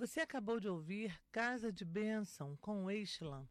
Você acabou de ouvir Casa de Bênção com Eishlan.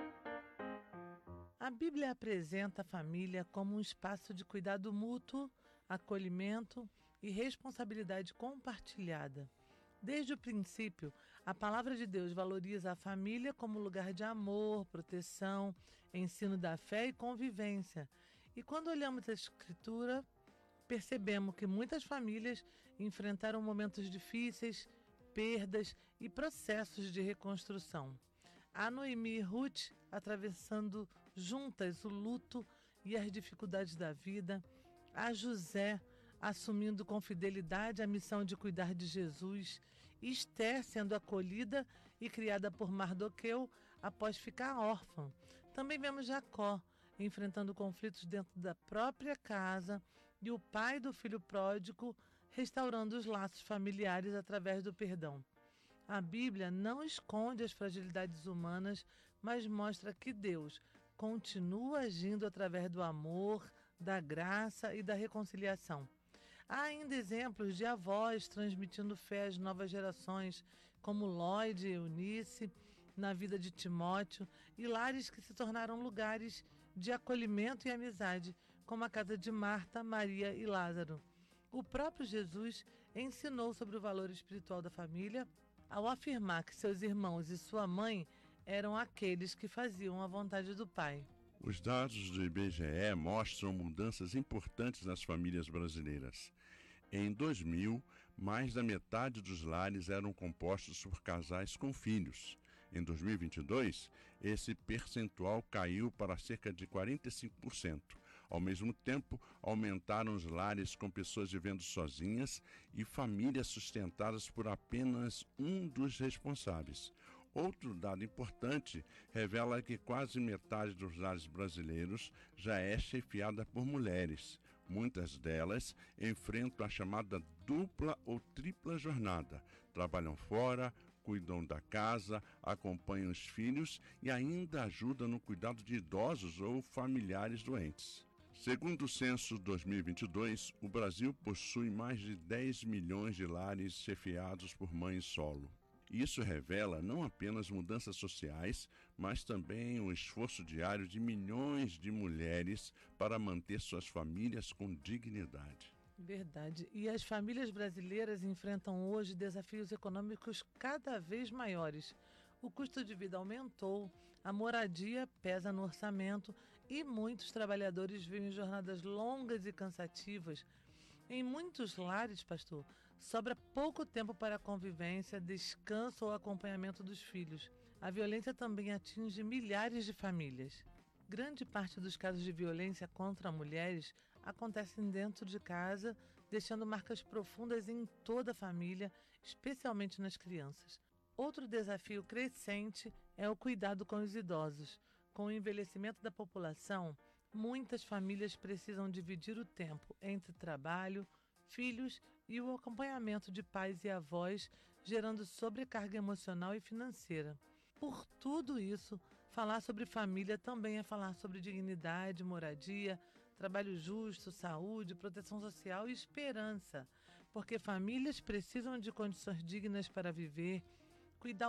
A Bíblia apresenta a família como um espaço de cuidado mútuo, acolhimento e responsabilidade compartilhada. Desde o princípio, a palavra de Deus valoriza a família como lugar de amor, proteção, ensino da fé e convivência. E quando olhamos a Escritura, percebemos que muitas famílias enfrentaram momentos difíceis, perdas e processos de reconstrução. A Noemi e Ruth atravessando juntas o luto e as dificuldades da vida. A José assumindo com fidelidade a missão de cuidar de Jesus. Esther sendo acolhida e criada por Mardoqueu após ficar órfã. Também vemos Jacó enfrentando conflitos dentro da própria casa e o pai do filho pródigo restaurando os laços familiares através do perdão. A Bíblia não esconde as fragilidades humanas, mas mostra que Deus continua agindo através do amor, da graça e da reconciliação. Há ainda exemplos de avós transmitindo fé às novas gerações, como Lloyd e Eunice, na vida de Timóteo, e lares que se tornaram lugares de acolhimento e amizade, como a casa de Marta, Maria e Lázaro. O próprio Jesus ensinou sobre o valor espiritual da família, ao afirmar que seus irmãos e sua mãe eram aqueles que faziam a vontade do Pai. Os dados do IBGE mostram mudanças importantes nas famílias brasileiras. Em 2000, mais da metade dos lares eram compostos por casais com filhos. Em 2022, esse percentual caiu para cerca de 45%. Ao mesmo tempo, aumentaram os lares com pessoas vivendo sozinhas e famílias sustentadas por apenas um dos responsáveis. Outro dado importante revela que quase metade dos lares brasileiros já é chefiada por mulheres. Muitas delas enfrentam a chamada dupla ou tripla jornada. Trabalham fora, cuidam da casa, acompanham os filhos e ainda ajudam no cuidado de idosos ou familiares doentes. Segundo o censo 2022, o Brasil possui mais de 10 milhões de lares chefiados por mães solo. Isso revela não apenas mudanças sociais, mas também o esforço diário de milhões de mulheres para manter suas famílias com dignidade. Verdade. E as famílias brasileiras enfrentam hoje desafios econômicos cada vez maiores. O custo de vida aumentou, a moradia pesa no orçamento e muitos trabalhadores vivem jornadas longas e cansativas. Em muitos lares, pastor, sobra pouco tempo para a convivência, descanso ou acompanhamento dos filhos. A violência também atinge milhares de famílias. Grande parte dos casos de violência contra mulheres acontecem dentro de casa, deixando marcas profundas em toda a família, especialmente nas crianças. Outro desafio crescente é o cuidado com os idosos. Com o envelhecimento da população, muitas famílias precisam dividir o tempo entre trabalho, filhos e o acompanhamento de pais e avós, gerando sobrecarga emocional e financeira. Por tudo isso, falar sobre família também é falar sobre dignidade, moradia, trabalho justo, saúde, proteção social e esperança, porque famílias precisam de condições dignas para viver, cuidar